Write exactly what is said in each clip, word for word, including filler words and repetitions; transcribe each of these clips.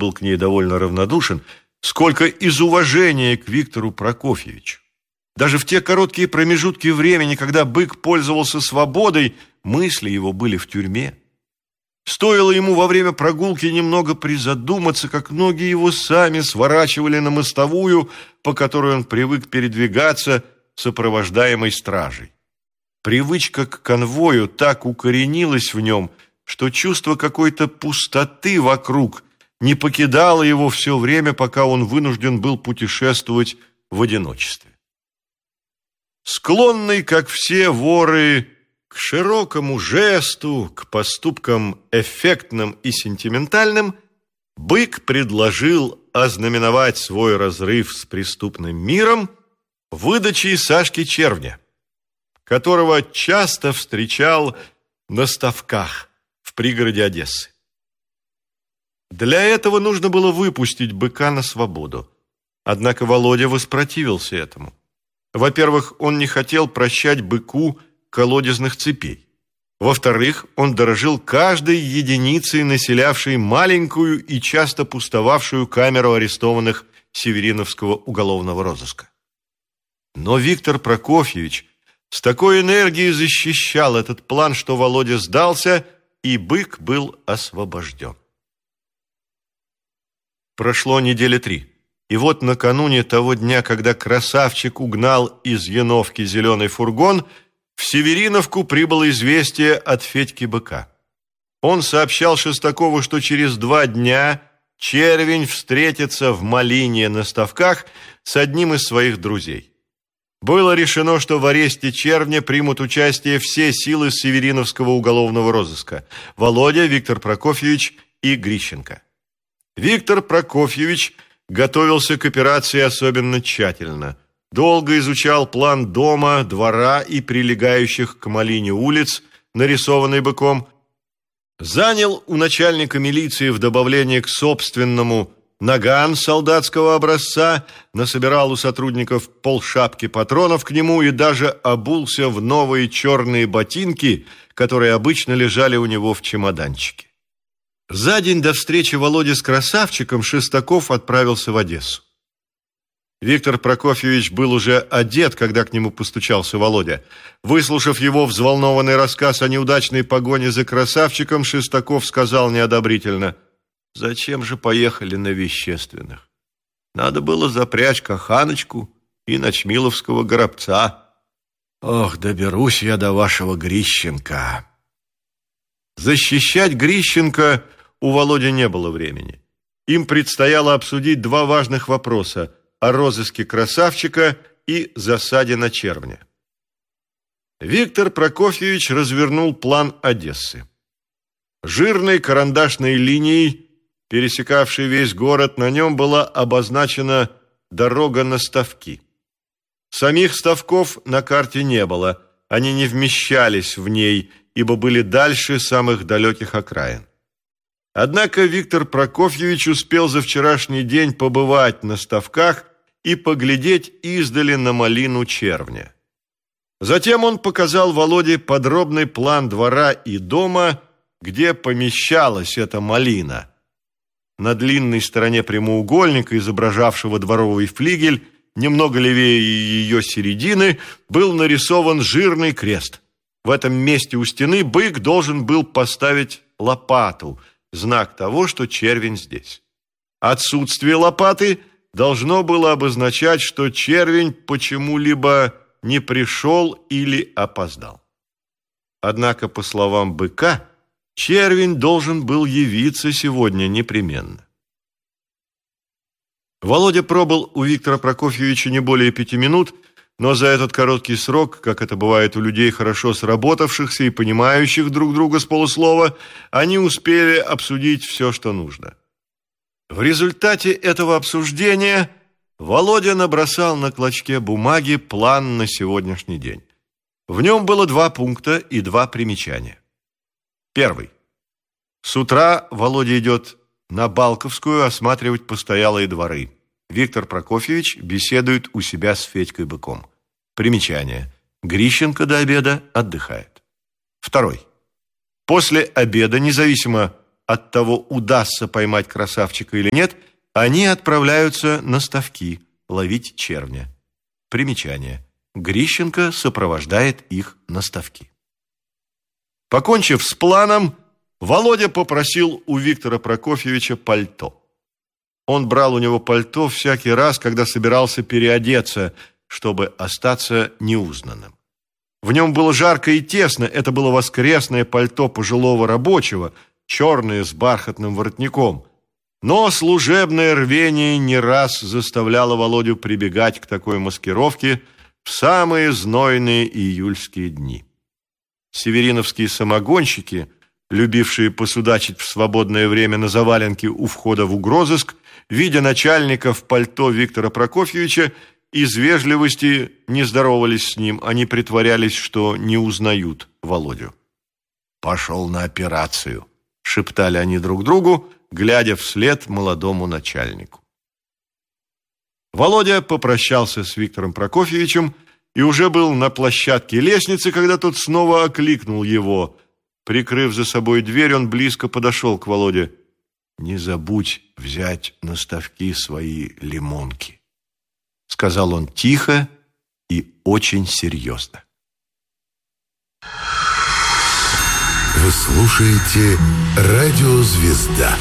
был к ней довольно равнодушен, сколько из уважения к Виктору Прокофьевичу. Даже в те короткие промежутки времени, когда бык пользовался свободой, мысли его были в тюрьме. Стоило ему во время прогулки немного призадуматься, как ноги его сами сворачивали на мостовую, по которой он привык передвигаться, сопровождаемой стражей. Привычка к конвою так укоренилась в нем, что чувство какой-то пустоты вокруг не покидало его все время, пока он вынужден был путешествовать в одиночестве. Склонный, как все воры, к широкому жесту, к поступкам эффектным и сентиментальным, бык предложил ознаменовать свой разрыв с преступным миром выдачей Сашки Червня, которого часто встречал на ставках в пригороде Одессы. Для этого нужно было выпустить быка на свободу. Однако Володя воспротивился этому. Во-первых, он не хотел прощать быку колодезных цепей. Во-вторых, он дорожил каждой единицей, населявшей маленькую и часто пустовавшую камеру арестованных Севериновского уголовного розыска. Но Виктор Прокофьевич с такой энергией защищал этот план, что Володя сдался, и бык был освобожден. Прошло недели три. И вот накануне того дня, когда красавчик угнал из Яновки зеленый фургон, в Севериновку прибыло известие от Федьки быка. Он сообщал Шестакову, что через два дня Червень встретится в Малине на ставках с одним из своих друзей. Было решено, что в аресте Червня примут участие все силы Севериновского уголовного розыска: Володя, Виктор Прокофьевич и Грищенко. Виктор Прокофьевич готовился к операции особенно тщательно. Долго изучал план дома, двора и прилегающих к Малине улиц, нарисованный быком. Занял у начальника милиции в добавление к собственному наган солдатского образца, насобирал у сотрудников полшапки патронов к нему и даже обулся в новые черные ботинки, которые обычно лежали у него в чемоданчике. За день до встречи Володи с красавчиком Шестаков отправился в Одессу. Виктор Прокофьевич был уже одет, когда к нему постучался Володя. Выслушав его взволнованный рассказ о неудачной погоне за красавчиком, Шестаков сказал неодобрительно: «Зачем же поехали на Вещественных? Надо было запрячь Каханочку и Ночмиловского горобца. Ох, доберусь я до вашего Грищенка». Защищать Грищенко у Володи не было времени. Им предстояло обсудить два важных вопроса: о розыске красавчика и засаде на Червня. Виктор Прокофьевич развернул план Одессы. Жирной карандашной линией, пересекавшей весь город, на нем была обозначена дорога на ставки. Самих ставков на карте не было, они не вмещались в ней, ибо были дальше самых далеких окраин. Однако Виктор Прокофьевич успел за вчерашний день побывать на ставках и поглядеть издали на малину Червня. Затем он показал Володе подробный план двора и дома, где помещалась эта малина. На длинной стороне прямоугольника, изображавшего дворовый флигель, немного левее ее середины, был нарисован жирный крест. В этом месте у стены бык должен был поставить лопату, знак того, что Червень здесь. Отсутствие лопаты должно было обозначать, что Червень почему-либо не пришел или опоздал. Однако, по словам быка, Червень должен был явиться сегодня непременно. Володя пробыл у Виктора Прокофьевича не более пяти минут, но за этот короткий срок, как это бывает у людей, хорошо сработавшихся и понимающих друг друга с полуслова, они успели обсудить все, что нужно. В результате этого обсуждения Володя набросал на клочке бумаги план на сегодняшний день. В нем было два пункта и два примечания. Первый. С утра Володя идет на Балковскую осматривать постоялые дворы. Виктор Прокофьевич беседует у себя с Федькой быком. Примечание. Грищенко до обеда отдыхает. Второй. После обеда, независимо от того, удастся поймать красавчика или нет, они отправляются на ставки ловить червня. Примечание. Грищенко сопровождает их на ставки. Покончив с планом, Володя попросил у Виктора Прокофьевича пальто. Он брал у него пальто всякий раз, когда собирался переодеться, чтобы остаться неузнанным. В нем было жарко и тесно, это было воскресное пальто пожилого рабочего, черное с бархатным воротником. Но служебное рвение не раз заставляло Володю прибегать к такой маскировке в самые знойные июльские дни. Севериновские самогонщики, любившие посудачить в свободное время на заваленке у входа в угрозыск, видя начальника в пальто Виктора Прокофьевича, из вежливости не здоровались с ним, они притворялись, что не узнают Володю. «Пошел на операцию», — шептали они друг другу, глядя вслед молодому начальнику. Володя попрощался с Виктором Прокофьевичем и уже был на площадке лестницы, когда тот снова окликнул его. Прикрыв за собой дверь, он близко подошел к Володе. «Не забудь взять на ставки свои лимонки», — сказал он тихо и очень серьезно. Вы слушаете «Радио Звезда».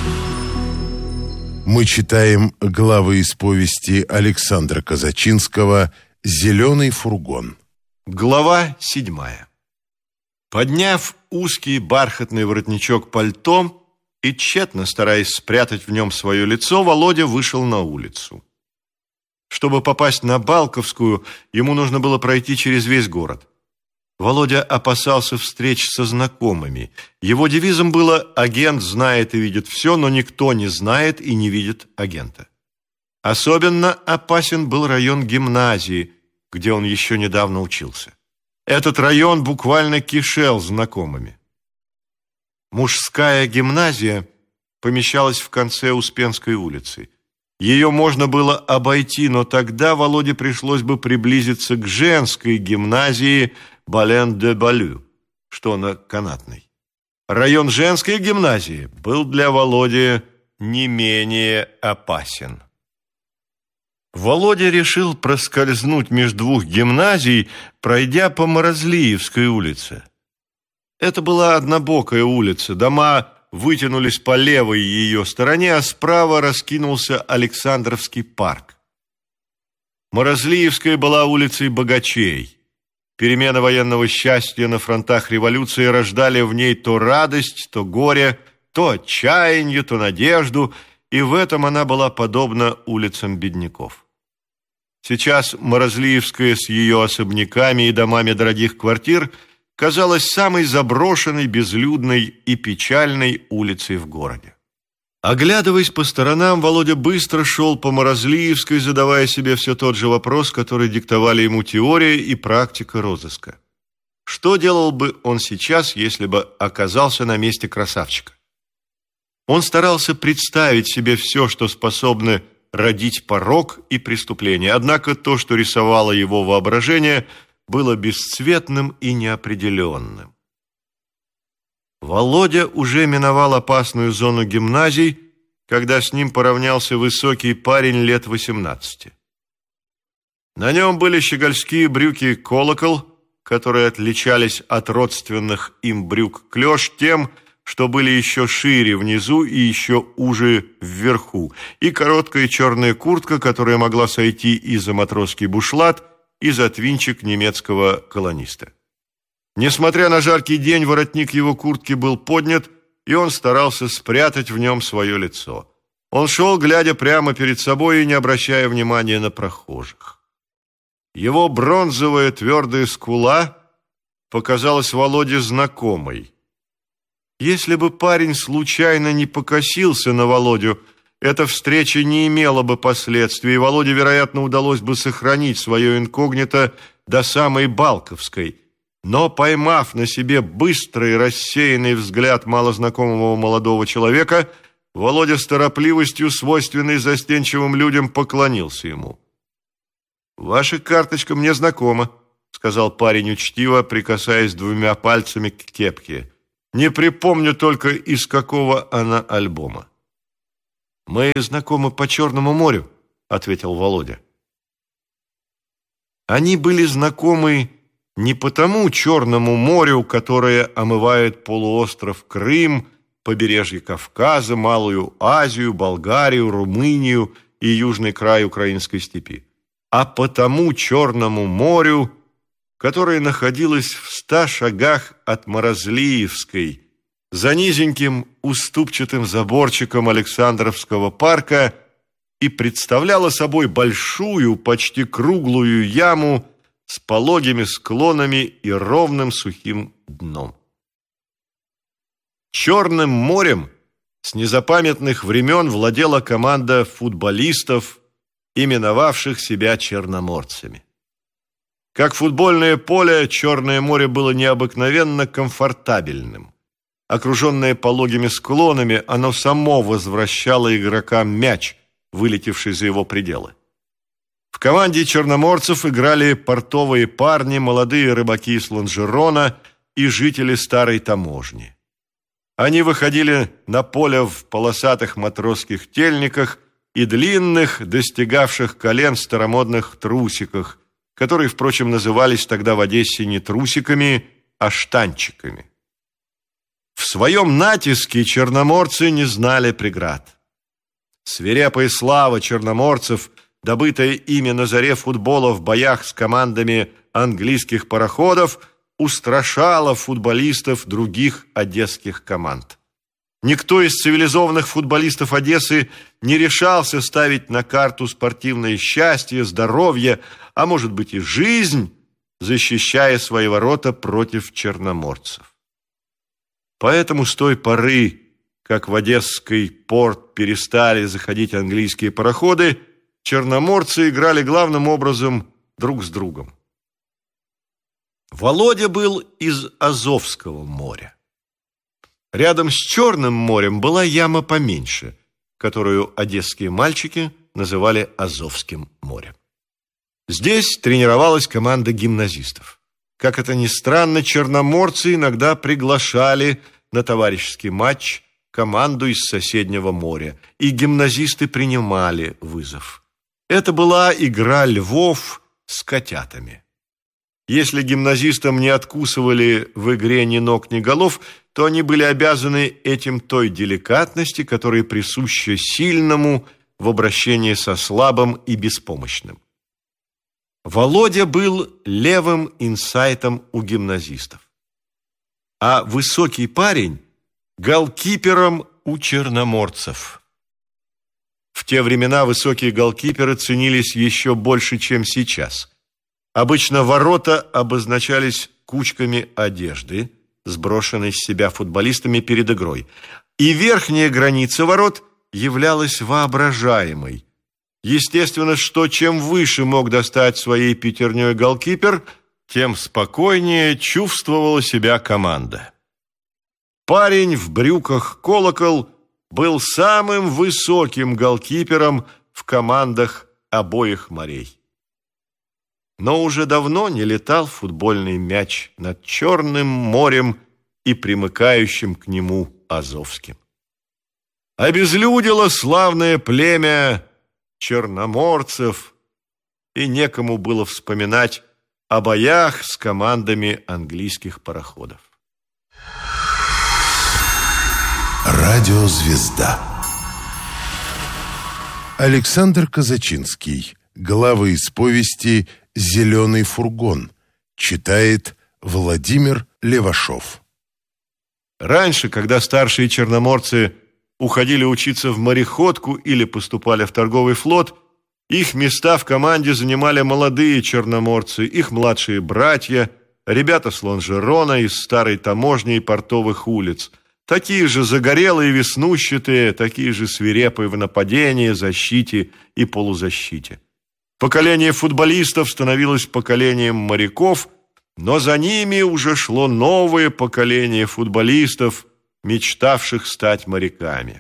Мы читаем главы из повести Александра Казачинского «Зеленый фургон». Глава седьмая. Подняв узкий бархатный воротничок пальто и тщетно стараясь спрятать в нем свое лицо, Володя вышел на улицу. Чтобы попасть на Балковскую, ему нужно было пройти через весь город. Володя опасался встреч со знакомыми. Его девизом было «Агент знает и видит все, но никто не знает и не видит агента». Особенно опасен был район гимназии, где он еще недавно учился. Этот район буквально кишел знакомыми. Мужская гимназия помещалась в конце Успенской улицы. Ее можно было обойти, но тогда Володе пришлось бы приблизиться к женской гимназии Бален-де-Балю, что на Канатной. Район женской гимназии был для Володи не менее опасен. Володя решил проскользнуть между двух гимназий, пройдя по Морозлиевской улице. Это была однобокая улица, дома вытянулись по левой ее стороне, а справа раскинулся Александровский парк. Морозлиевская была улицей богачей. Перемены военного счастья на фронтах революции рождали в ней то радость, то горе, то отчаяние, то надежду, и в этом она была подобна улицам бедняков. Сейчас Морозлиевская с ее особняками и домами дорогих квартир казалась самой заброшенной, безлюдной и печальной улицей в городе. Оглядываясь по сторонам, Володя быстро шел по Морозлиевской, задавая себе все тот же вопрос, который диктовали ему теория и практика розыска. Что делал бы он сейчас, если бы оказался на месте красавчика? Он старался представить себе все, что способно родить порок и преступление, однако то, что рисовало его воображение, было бесцветным и неопределенным. Володя уже миновал опасную зону гимназий, когда с ним поравнялся высокий парень лет восемнадцати. На нем были щегольские брюки «Колокол», которые отличались от родственных им брюк «Клёш» тем, что были еще шире внизу и еще уже вверху, и короткая черная куртка, которая могла сойти и за матросский бушлат, и за твинчик немецкого колониста. Несмотря на жаркий день, воротник его куртки был поднят, и он старался спрятать в нем свое лицо. Он шел, глядя прямо перед собой и не обращая внимания на прохожих. Его бронзовая твердая скула показалась Володе знакомой. Если бы парень случайно не покосился на Володю, эта встреча не имела бы последствий, и Володе, вероятно, удалось бы сохранить свое инкогнито до самой Балковской. Но, поймав на себе быстрый рассеянный взгляд малознакомого молодого человека, Володя с торопливостью, свойственной застенчивым людям, поклонился ему. «Ваша карточка мне знакома», — сказал парень учтиво, прикасаясь двумя пальцами к кепке. Не припомню только, из какого она альбома. «Мы знакомы по Черному морю», — ответил Володя. Они были знакомы не по тому Черному морю, которое омывает полуостров Крым, побережье Кавказа, Малую Азию, Болгарию, Румынию и южный край украинской степи, а по тому Черному морю, которое находилось в ста шагах от Морозлиевской, за низеньким уступчатым заборчиком Александровского парка, и представляло собой большую, почти круглую яму с пологими склонами и ровным сухим дном. Черным морем с незапамятных времен владела команда футболистов, именовавших себя черноморцами. Как футбольное поле, Черное море было необыкновенно комфортабельным. Окруженное пологими склонами, оно само возвращало игрокам мяч, вылетевший за его пределы. В команде черноморцев играли портовые парни, молодые рыбаки с Лонжерона и жители Старой Таможни. Они выходили на поле в полосатых матросских тельниках и длинных, достигавших колен старомодных трусиках, которые, впрочем, назывались тогда в Одессе не трусиками, а штанчиками. В своем натиске черноморцы не знали преград. Свирепая слава черноморцев, добытая ими на заре футбола в боях с командами английских пароходов, устрашала футболистов других одесских команд. Никто из цивилизованных футболистов Одессы не решался ставить на карту спортивное счастье, здоровье, а может быть и жизнь, защищая свои ворота против черноморцев. Поэтому с той поры, как в Одесский порт перестали заходить английские пароходы, черноморцы играли главным образом друг с другом. Володя был из Азовского моря. Рядом с Черным морем была яма поменьше, которую одесские мальчики называли Азовским морем. Здесь тренировалась команда гимназистов. Как это ни странно, черноморцы иногда приглашали на товарищеский матч команду из соседнего моря, и гимназисты принимали вызов. Это была игра львов с котятами. Если гимназистам не откусывали в игре ни ног, ни голов, то они были обязаны этим той деликатности, которая присуща сильному в обращении со слабым и беспомощным. Володя был левым инсайтом у гимназистов, а высокий парень – голкипером у черноморцев. В те времена высокие голкиперы ценились еще больше, чем сейчас. Обычно ворота обозначались кучками одежды, сброшенной с себя футболистами перед игрой, и верхняя граница ворот являлась воображаемой. Естественно, что чем выше мог достать своей пятерней голкипер, тем спокойнее чувствовала себя команда. Парень в брюках колокол был самым высоким голкипером в командах обоих морей. Но уже давно не летал футбольный мяч над Черным морем и примыкающим к нему Азовским. Обезлюдило славное племя черноморцев, и некому было вспоминать о боях с командами английских пароходов. Радиозвезда. Александр Казачинский. Главы из повести «Зеленый фургон». Читает Владимир Левашов. Раньше, когда старшие черноморцы уходили учиться в мореходку или поступали в торговый флот, их места в команде занимали молодые черноморцы, их младшие братья, ребята с Лонжерона, из Старой Таможни и портовых улиц, такие же загорелые, веснущатые, такие же свирепые в нападении, защите и полузащите. Поколение футболистов становилось поколением моряков, но за ними уже шло новое поколение футболистов, мечтавших стать моряками.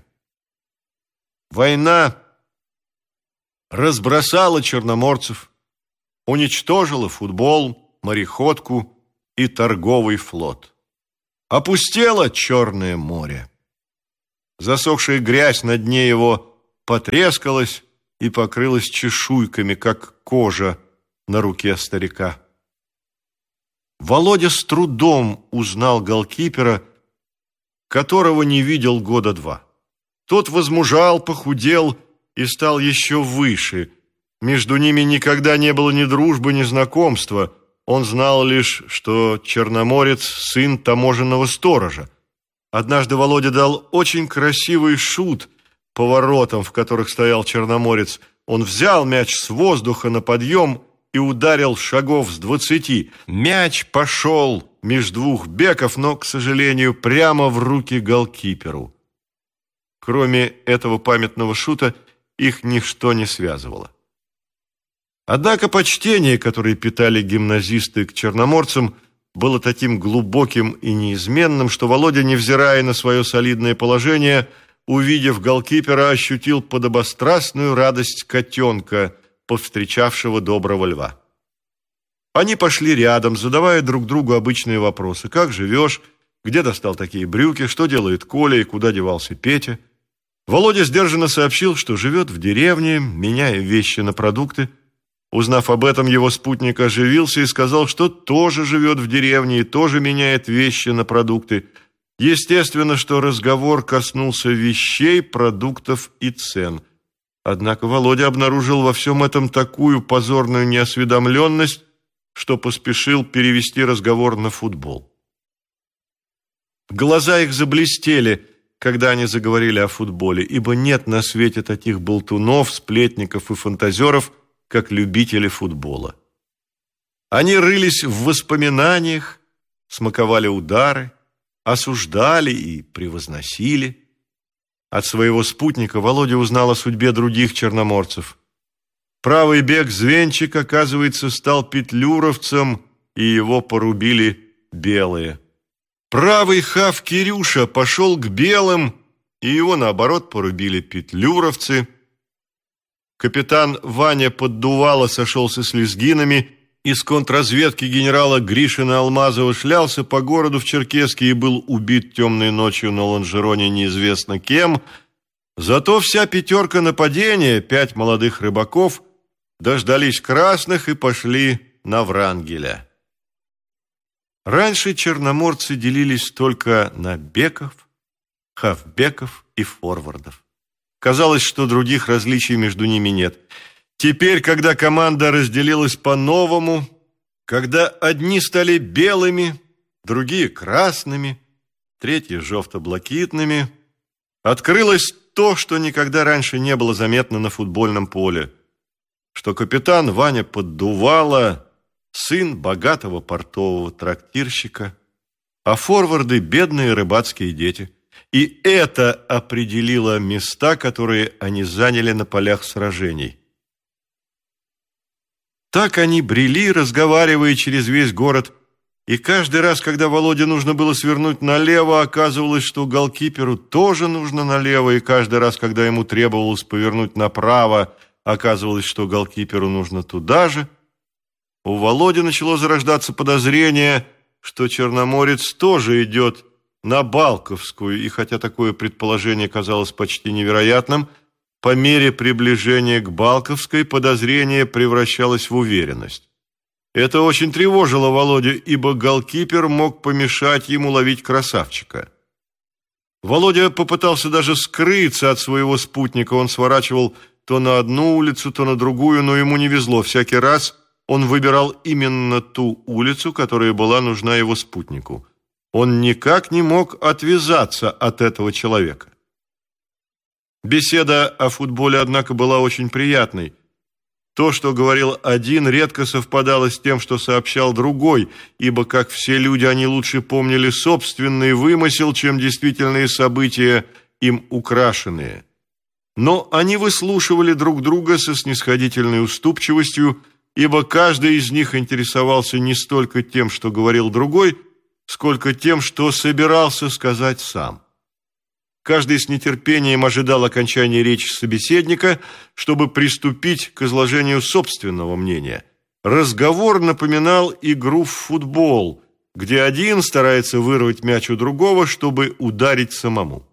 Война разбросала черноморцев, уничтожила футбол, мореходку и торговый флот. опустело Черное море. Засохшая грязь на дне его потрескалась и покрылась чешуйками, как кожа на руке старика. Володя с трудом узнал голкипера, которого не видел года два. Тот возмужал, похудел и стал еще выше. Между ними никогда не было ни дружбы, ни знакомства. Он знал лишь, что черноморец – сын таможенного сторожа. Однажды Володя дал очень красивый шут по воротам, в которых стоял черноморец. Он взял мяч с воздуха на подъем и ударил шагов с двадцати. Мяч пошел меж двух беков, но, к сожалению, прямо в руки голкиперу. Кроме этого памятного шута, их ничто не связывало. Однако почтение, которое питали гимназисты к черноморцам, было таким глубоким и неизменным, что Володя, невзирая на свое солидное положение, увидев голкипера, ощутил подобострастную радость котенка, повстречавшего доброго льва. Они пошли рядом, задавая друг другу обычные вопросы. Как живешь? Где достал такие брюки? Что делает Коля и куда девался Петя? Володя сдержанно сообщил, что живет в деревне, меняя вещи на продукты. Узнав об этом, его спутник оживился и сказал, что тоже живет в деревне и тоже меняет вещи на продукты. Естественно, что разговор коснулся вещей, продуктов и цен. Однако Володя обнаружил во всем этом такую позорную неосведомленность, что поспешил перевести разговор на футбол. Глаза их заблестели, когда они заговорили о футболе, ибо нет на свете таких болтунов, сплетников и фантазеров, как любители футбола. Они рылись в воспоминаниях, смаковали удары, осуждали и превозносили. От своего спутника Володя узнал о судьбе других черноморцев. Правый бек Звенчик, оказывается, стал петлюровцем, и его порубили белые. Правый хав Кирюша пошел к белым, и его, наоборот, порубили петлюровцы. Капитан Ваня Поддувало сошелся с лезгинами, из контрразведки генерала Гришина-Алмазова шлялся по городу в Черкесске и был убит темной ночью на лонжероне неизвестно кем. Зато вся пятерка нападения, пять молодых рыбаков, дождались красных и пошли на Врангеля. Раньше черноморцы делились только на беков, хавбеков и форвардов. Казалось, что других различий между ними нет. Теперь, когда команда разделилась по-новому, когда одни стали белыми, другие красными, третьи жовто-блакитными, открылось то, что никогда раньше не было заметно на футбольном поле, что капитан Ваня Поддувало – сын богатого портового трактирщика, а форварды – бедные рыбацкие дети. И это определило места, которые они заняли на полях сражений. Так они брели, разговаривая через весь город, и каждый раз, когда Володе нужно было свернуть налево, оказывалось, что голкиперу тоже нужно налево, и каждый раз, когда ему требовалось повернуть направо, оказывалось, что голкиперу нужно туда же. У Володи начало зарождаться подозрение, что черноморец тоже идет на Балковскую, и хотя такое предположение казалось почти невероятным, по мере приближения к Балковской подозрение превращалось в уверенность. Это очень тревожило Володю, ибо голкипер мог помешать ему ловить красавчика. Володя попытался даже скрыться от своего спутника. Он сворачивал то на одну улицу, то на другую, но ему не везло. Всякий раз он выбирал именно ту улицу, которая была нужна его спутнику. Он никак не мог отвязаться от этого человека. Беседа о футболе, однако, была очень приятной. То, что говорил один, редко совпадало с тем, что сообщал другой, ибо, как все люди, они лучше помнили собственный вымысел, чем действительные события, им украшенные. Но они выслушивали друг друга со снисходительной уступчивостью, ибо каждый из них интересовался не столько тем, что говорил другой, сколько тем, что собирался сказать сам. Каждый с нетерпением ожидал окончания речи собеседника, чтобы приступить к изложению собственного мнения. Разговор напоминал игру в футбол, где один старается вырвать мяч у другого, чтобы ударить самому.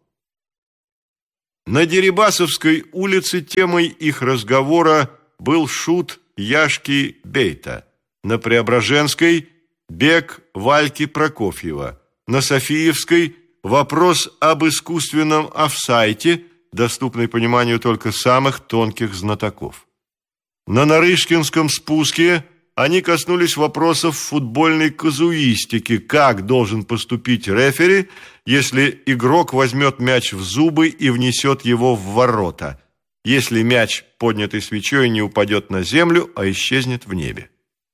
На Дерибасовской улице темой их разговора был шут Яшки Бейта, на Преображенской – бег Вальки Прокофьева, на Софиевской – вопрос об искусственном офсайте, доступный пониманию только самых тонких знатоков. На Нарышкинском спуске они коснулись вопросов футбольной казуистики, как должен поступить рефери, если игрок возьмет мяч в зубы и внесет его в ворота, если мяч, поднятый свечой, не упадет на землю, а исчезнет в небе.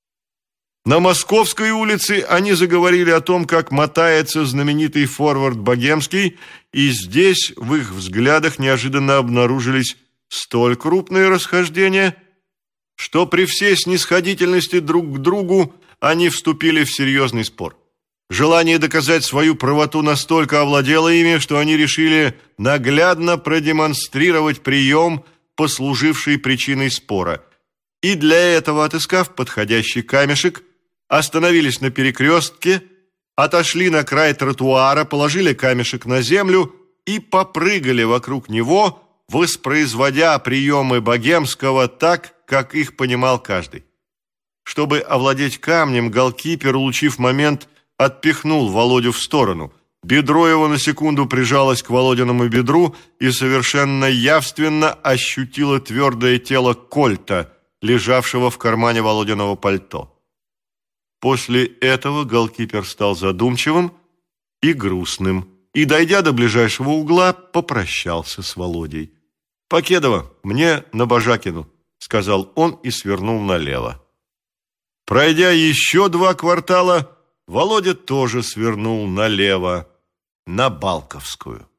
На Московской улице они заговорили о том, как мотается знаменитый форвард Богемский, и здесь в их взглядах неожиданно обнаружились столь крупные расхождения, что при всей снисходительности друг к другу они вступили в серьезный спор. Желание доказать свою правоту настолько овладело ими, что они решили наглядно продемонстрировать прием, послуживший причиной спора. И для этого, отыскав подходящий камешек, остановились на перекрестке, отошли на край тротуара, положили камешек на землю и попрыгали вокруг него, воспроизводя приемы Богемского так, как их понимал каждый. Чтобы овладеть камнем, голкипер, улучив момент, отпихнул Володю в сторону. Бедро его на секунду прижалось к Володиному бедру и совершенно явственно ощутило твердое тело кольта, лежавшего в кармане Володиного пальто. После этого голкипер стал задумчивым и грустным, и, дойдя до ближайшего угла, попрощался с Володей. «Покедова, мне на Бажакину», — сказал он и свернул налево. Пройдя еще два квартала, Володя тоже свернул налево, на Балковскую.